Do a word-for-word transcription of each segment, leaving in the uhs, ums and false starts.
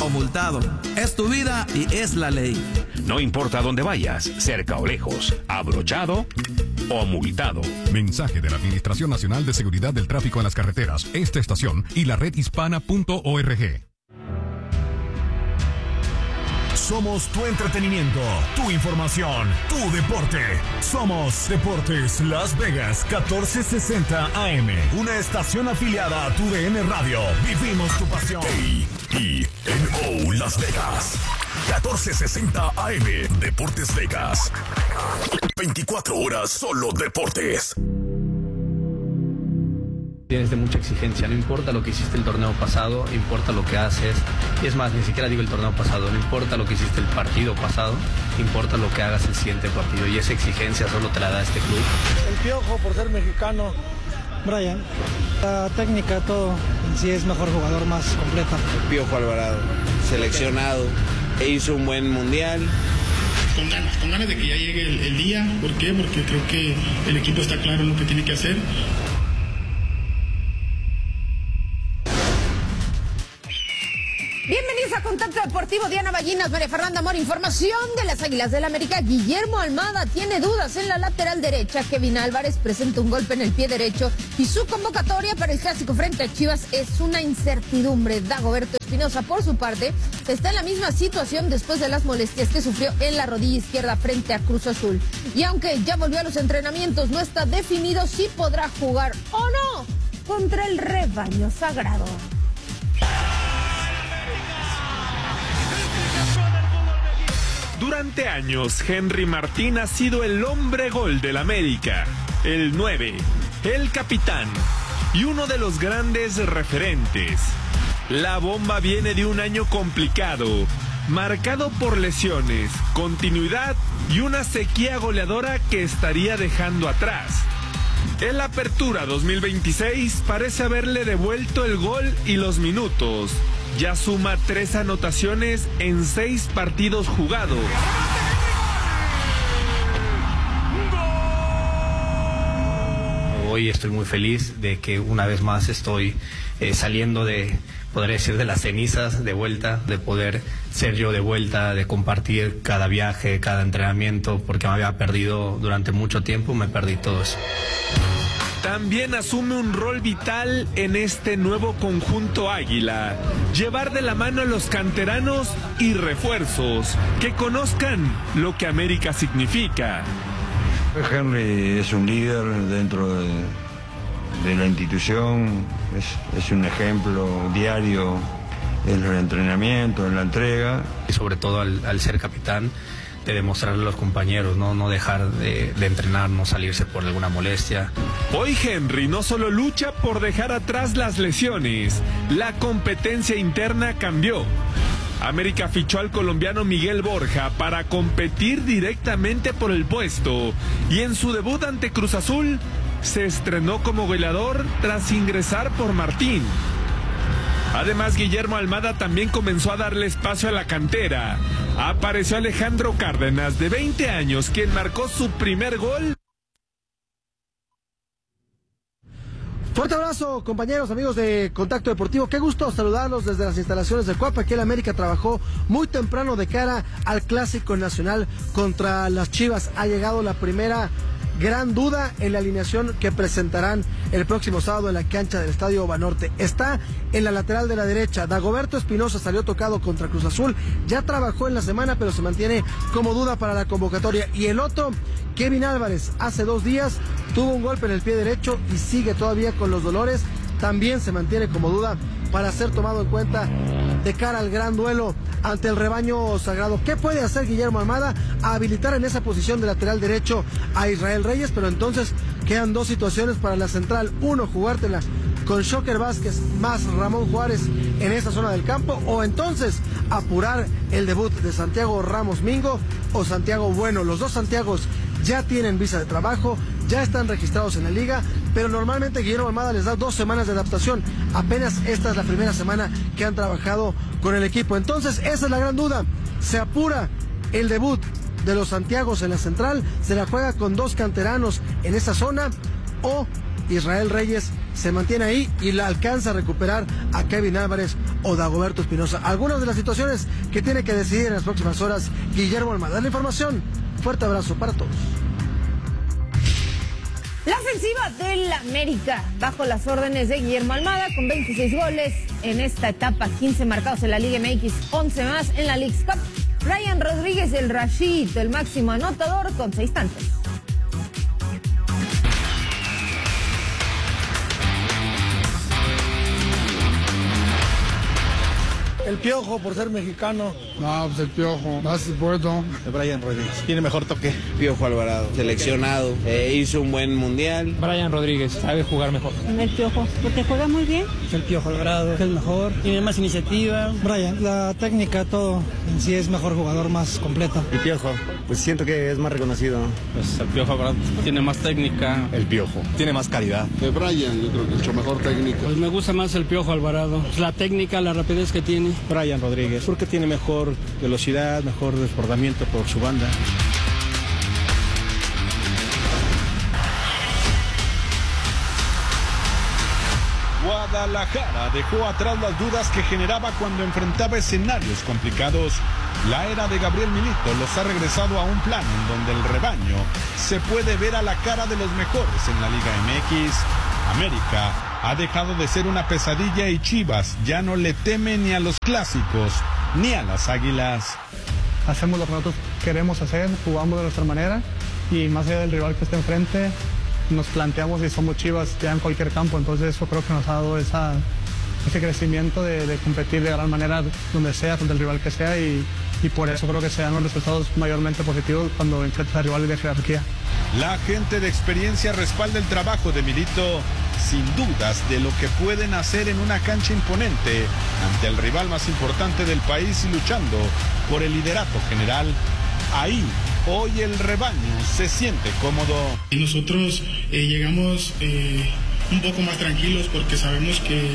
o multado. Es tu vida y es la ley. No importa dónde vayas, cerca o lejos, abrochado o multado. Mensaje de la Administración Nacional de Seguridad del Tráfico en las Carreteras, esta estación y la red hispana punto org. Somos tu entretenimiento, tu información, tu deporte. Somos Deportes Las Vegas catorce sesenta A M, una estación afiliada a tu D N Radio. Vivimos tu pasión. A E N O Las Vegas catorce sesenta A M, Deportes Vegas. veinticuatro horas solo deportes. Tienes de mucha exigencia, no importa lo que hiciste el torneo pasado, importa lo que haces. Y es más, ni siquiera digo el torneo pasado, no importa lo que hiciste el partido pasado, importa lo que hagas el siguiente partido. Y esa exigencia solo te la da este club. El Piojo, por ser mexicano, Brian, la técnica, todo, en sí es mejor jugador, más completa. El Piojo Alvarado, seleccionado, e hizo un buen mundial. Con ganas, con ganas de que ya llegue el, el día. ¿Por qué? Porque creo que el equipo está claro en lo que tiene que hacer. Bienvenidos a Contacto Deportivo. Diana Ballinas, María Fernanda Mora. Información de las Águilas del América. Guillermo Almada tiene dudas en la lateral derecha. Kevin Álvarez presenta un golpe en el pie derecho y su convocatoria para el clásico frente a Chivas es una incertidumbre. Dagoberto Espinosa, por su parte, está en la misma situación después de las molestias que sufrió en la rodilla izquierda frente a Cruz Azul. Y aunque ya volvió a los entrenamientos, no está definido si podrá jugar o no contra el rebaño sagrado. Durante años, Henry Martín ha sido el hombre gol del América, el nueve, el capitán y uno de los grandes referentes. La bomba viene de un año complicado, marcado por lesiones, continuidad y una sequía goleadora que estaría dejando atrás. En la Apertura dos mil veintiséis parece haberle devuelto el gol y los minutos. Ya suma tres anotaciones en seis partidos jugados. Hoy estoy muy feliz de que una vez más estoy eh, saliendo de, podría decir, de las cenizas, de vuelta, de poder ser yo de vuelta, de compartir cada viaje, cada entrenamiento, porque me había perdido durante mucho tiempo, me perdí todo eso. También asume un rol vital en este nuevo conjunto Águila, llevar de la mano a los canteranos y refuerzos, que conozcan lo que América significa. Henry es un líder dentro de, de la institución, es, es un ejemplo diario en el entrenamiento, en la entrega. Y sobre todo al, al ser capitán, de demostrarle a los compañeros, no, no dejar de, de entrenar, no salirse por alguna molestia. Hoy Henry no solo lucha por dejar atrás las lesiones, la competencia interna cambió. América fichó al colombiano Miguel Borja para competir directamente por el puesto y en su debut ante Cruz Azul se estrenó como goleador tras ingresar por Martín. Además, Guillermo Almada también comenzó a darle espacio a la cantera. Apareció Alejandro Cárdenas, de veinte años, quien marcó su primer gol. Fuerte abrazo, compañeros, amigos de Contacto Deportivo. Qué gusto saludarlos desde las instalaciones de Cuapa. Aquí el América trabajó muy temprano de cara al Clásico Nacional contra las Chivas. Ha llegado la primera gran duda en la alineación que presentarán el próximo sábado en la cancha del Estadio Banorte. Está en la lateral de la derecha. Dagoberto Espinosa salió tocado contra Cruz Azul. Ya trabajó en la semana, pero se mantiene como duda para la convocatoria. Y el otro, Kevin Álvarez, hace dos días tuvo un golpe en el pie derecho y sigue todavía con los dolores. También se mantiene como duda para ser tomado en cuenta de cara al gran duelo ante el rebaño sagrado. ¿Qué puede hacer Guillermo Almada? A habilitar en esa posición de lateral derecho a Israel Reyes, pero entonces quedan dos situaciones para la central. Uno, jugártela con Shocker Vázquez más Ramón Juárez en esa zona del campo, o entonces apurar el debut de Santiago Ramos Mingo o Santiago Bueno. Los dos Santiagos ya tienen visa de trabajo, ya están registrados en la liga, pero normalmente Guillermo Almada les da dos semanas de adaptación. Apenas esta es la primera semana que han trabajado con el equipo. Entonces, esa es la gran duda. ¿Se apura el debut de los Santiagos en la central? ¿Se la juega con dos canteranos en esa zona? ¿O Israel Reyes se mantiene ahí y la alcanza a recuperar a Kevin Álvarez o Dagoberto Espinosa. Algunas de las situaciones que tiene que decidir en las próximas horas Guillermo Almada. La información, fuerte abrazo para todos. La ofensiva del América, bajo las órdenes de Guillermo Almada, con veintiséis goles en esta etapa, quince marcados en la Liga M X, once más en la Leagues Cup. Brian Rodríguez, el Rashid, el máximo anotador, con seis tantos. El Piojo, por ser mexicano. No, pues el Piojo, más bueno. De Brian Rodríguez, tiene mejor toque. Piojo Alvarado, seleccionado, eh, hizo un buen mundial. Brian Rodríguez, sabe jugar mejor. El Piojo, porque juega muy bien. El Piojo Alvarado, es el mejor, tiene más iniciativa. Brian, la técnica, todo, en sí es mejor jugador, más completo. El Piojo, pues siento que es más reconocido. Pues el Piojo Alvarado tiene más técnica. El Piojo, tiene más calidad. De Brian, yo creo que es el mejor técnico. Pues me gusta más el Piojo Alvarado, la técnica, la rapidez que tiene. Brian Rodríguez, porque tiene mejor velocidad, mejor desbordamiento por su banda. Guadalajara dejó atrás las dudas que generaba cuando enfrentaba escenarios complicados. La era de Gabriel Milito los ha regresado a un plano en donde el rebaño se puede ver a la cara de los mejores en la Liga M X. América ha dejado de ser una pesadilla y Chivas ya no le teme ni a los clásicos ni a las Águilas. Hacemos lo que nosotros queremos hacer, jugamos de nuestra manera y más allá del rival que esté enfrente, nos planteamos y somos Chivas ya en cualquier campo, entonces eso creo que nos ha dado esa, ese crecimiento de, de competir de gran manera donde sea, donde el rival que sea y, y por eso creo que se dan los resultados mayormente positivos cuando enfrentas a rivales de jerarquía. La gente de experiencia respalda el trabajo de Milito, sin dudas de lo que pueden hacer en una cancha imponente ante el rival más importante del país y luchando por el liderato general. Ahí, hoy el rebaño se siente cómodo. Y nosotros eh, llegamos eh, un poco más tranquilos porque sabemos que,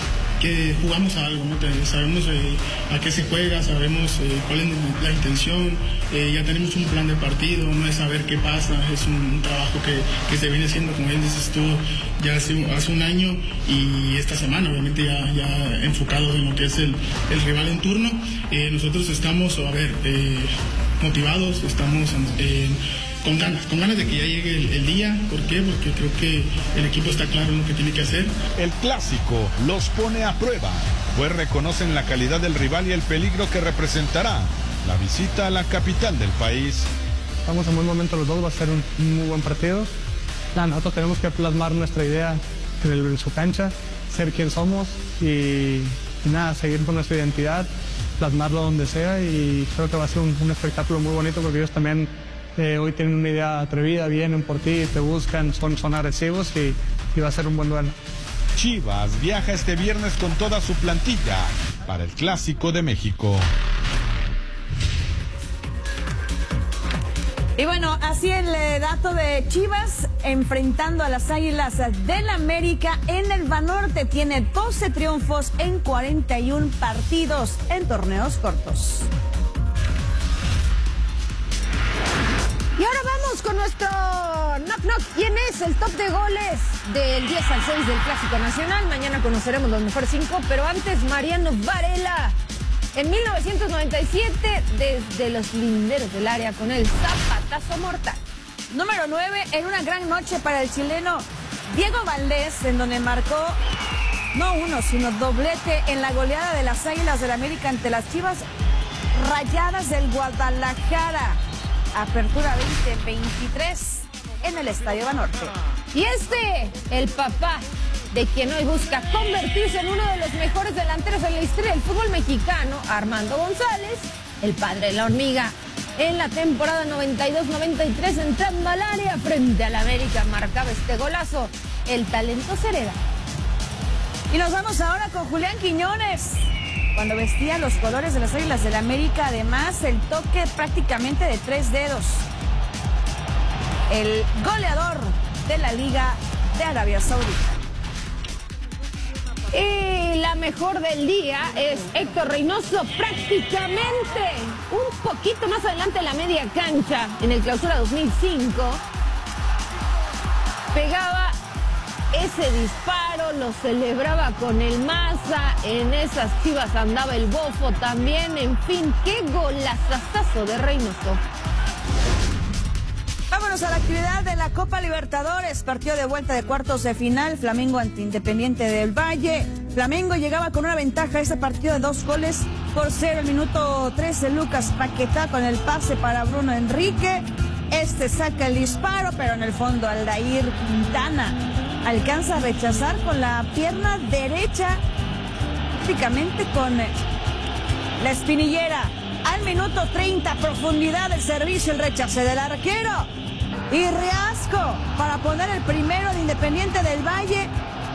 que jugamos a algo, ¿no? Sabemos eh, a qué se juega, sabemos eh, cuál es la intención, eh, ya tenemos un plan de partido, no es saber qué pasa, es un, un trabajo que, que se viene haciendo, como bien dices tú, ya hace, hace un año y esta semana, obviamente ya, ya enfocados en lo que es el, el rival en turno. Eh, nosotros estamos, a ver, eh, motivados, estamos eh, con ganas, con ganas de que ya llegue el, el día. ¿Por qué? Porque creo que el equipo está claro en lo que tiene que hacer. El clásico los pone a prueba, pues reconocen la calidad del rival y el peligro que representará la visita a la capital del país. Estamos en buen momento los dos, va a ser un, un muy buen partido. Nah, nosotros tenemos que plasmar nuestra idea en, el, en su cancha, ser quien somos y, y nada, seguir con nuestra identidad, plasmarlo donde sea y creo que va a ser un, un espectáculo muy bonito porque ellos también eh, hoy tienen una idea atrevida, vienen por ti, te buscan, son, son agresivos y, y va a ser un buen duelo. Chivas viaja este viernes con toda su plantilla para el Clásico de México. Y bueno, así el eh, dato de Chivas enfrentando a las Águilas del América en el Banorte. Tiene doce triunfos en cuarenta y un partidos en torneos cortos. Y ahora vamos con nuestro knock knock. ¿Quién es el top de goles del diez al seis del Clásico Nacional? Mañana conoceremos los mejores cinco, pero antes Mariano Varela. En mil novecientos noventa y siete, desde los linderos del área con el zapatazo mortal. Número nueve, en una gran noche para el chileno Diego Valdés, en donde marcó no uno, sino doblete en la goleada de las Águilas del América ante las Chivas Rayadas del Guadalajara. Apertura veinte veintitrés en el Estadio Banorte. Y este, el papá de quien hoy busca convertirse en uno de los mejores delanteros en la historia del fútbol mexicano, Armando González, el padre de la hormiga. En la temporada noventa y dos noventa y tres, entrando al área frente al América, marcaba este golazo. El talento se hereda. Y nos vamos ahora con Julián Quiñones. Cuando vestía los colores de las Águilas del América, además el toque prácticamente de tres dedos. El goleador de la Liga de Arabia Saudita. Y la mejor del día es Héctor Reynoso, prácticamente un poquito más adelante en la media cancha, en el Clausura dos mil cinco. Pegaba ese disparo, lo celebraba con el Maza, en esas Chivas andaba el Bofo también, en fin, qué golazazazo de Reynoso. Vámonos a la actividad de la Copa Libertadores, partido de vuelta de cuartos de final, Flamengo ante Independiente del Valle. Flamengo llegaba con una ventaja a este partido de dos goles por cero. El minuto trece, Lucas Paquetá con el pase para Bruno Enrique. Este saca el disparo, pero en el fondo Aldair Quintana alcanza a rechazar con la pierna derecha, prácticamente con la espinillera. Al minuto treinta, profundidad del servicio, el rechace del arquero. Y Riasco para poner el primero de Independiente del Valle.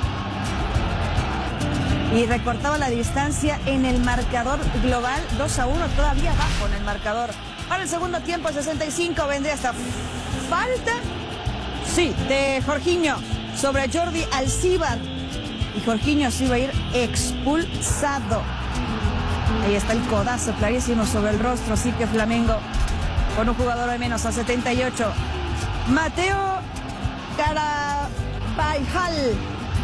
Y recortaba la distancia en el marcador global, dos a uno, todavía bajo en el marcador. Para el segundo tiempo, sesenta y cinco, vendría esta falta, sí, de Jorginho sobre Jordi Alcíbar. Y Jorginho se iba a ir expulsado. Ahí está el codazo clarísimo sobre el rostro, así que Flamengo con un jugador de menos a setenta y ocho. Mateo Carabajal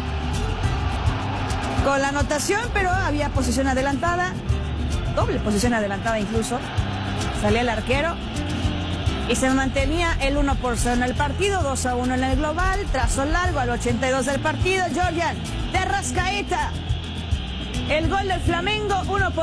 con la anotación, pero había posición adelantada, doble posición adelantada incluso. Salía el arquero y se mantenía el uno por cero en el partido, dos a uno en el global. Trazo largo al ochenta y dos del partido, Jordan de Rascaeta. El gol del Flamengo, uno por